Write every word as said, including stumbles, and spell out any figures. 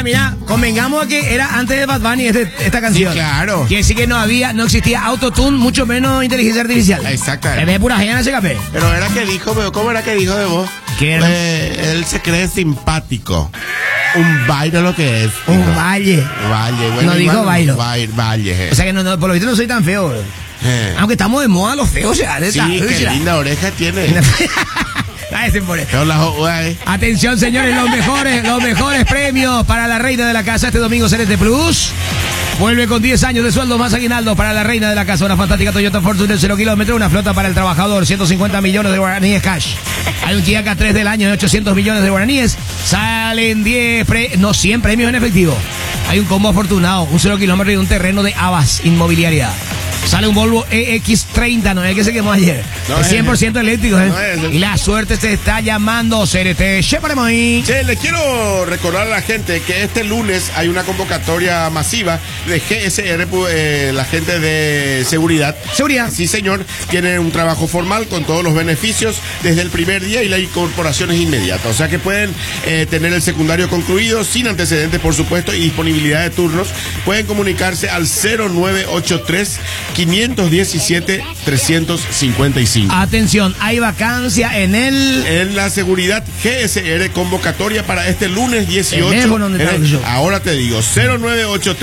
mira, convengamos que era antes de Bad Bunny este, esta canción. Sí, claro. Quiere decir que no había, no existía autotune, mucho menos inteligencia artificial. Exactamente. En vez de pura gena ese café. Pero era que dijo, pero ¿cómo era que dijo de vos? ¿Qué era? Eh, él se cree simpático. Un baile lo que es. Un dijo. valle. Valle, bueno. No dijo igual, bailo. Valle, valle. O sea que no, no, por lo visto no soy tan feo. Eh. Aunque estamos de moda los feos, ya. Sí, qué linda oreja tiene. Ay, se pone. Pero la jo- ay. Atención, señores, los mejores, los mejores premios para la reina de la casa este domingo Celeste Plus. Vuelve con diez años de sueldo más aguinaldo para la reina de la casa. Una fantástica Toyota Fortuner cero kilómetros, una flota para el trabajador, ciento cincuenta millones de guaraníes cash. Hay un Kia K tres del año de ochocientos millones de guaraníes. Salen diez, pre- no cien premios en efectivo. Hay un combo afortunado, un cero kilómetro y un terreno de Abbas Inmobiliaria. Sale un Volvo E X treinta, no es el que se quemó ayer. No es es cien por ciento eléctrico, ¿eh? No es. Y la suerte se está llamando C R T. Cheparemos ahí. Che, le quiero recordar a la gente que este lunes hay una convocatoria masiva de G S R, eh, la gente de seguridad. Seguridad. Sí, señor. Tienen un trabajo formal con todos los beneficios desde el primer día y la incorporación es inmediata. O sea que pueden eh, tener el secundario concluido, sin antecedentes, por supuesto, y disponibilidad de turnos. Pueden comunicarse al cero nueve ocho tres, quinientos diecisiete, trescientos cincuenta y cinco. Atención, hay vacancia en el... En la seguridad G S R, convocatoria para este lunes dieciocho. Teléfono, ¿dónde está En el- el show? ahora te digo, cero nueve ocho tres